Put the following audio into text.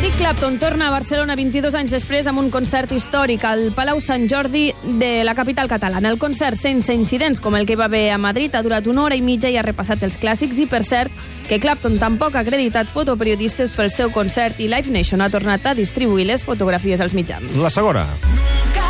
Eric Clapton torna a Barcelona 22 anys després amb un concert històric al Palau Sant Jordi de la capital catalana. El concert, sense incidents com el que va haver a Madrid, ha durat 1 hora i mitja i ha repassat els clàssics. I, per cert, que Clapton tampoc ha acreditat fotoperiodistes pel seu concert i Live Nation ha tornat a distribuir les fotografies als mitjans. La segona.